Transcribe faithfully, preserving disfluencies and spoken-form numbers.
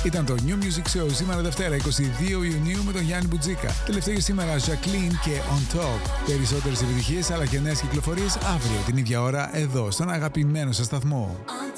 Ήταν το New Music Show σήμερα Δευτέρα είκοσι δύο Ιουνίου με τον Γιάννη Μπουτζίκα. Τελευταία σήμερα Jacqueline και On Top. Περισσότερες επιτυχίες αλλά και νέες κυκλοφορίες αύριο την ίδια ώρα εδώ στον αγαπημένο σας σταθμό.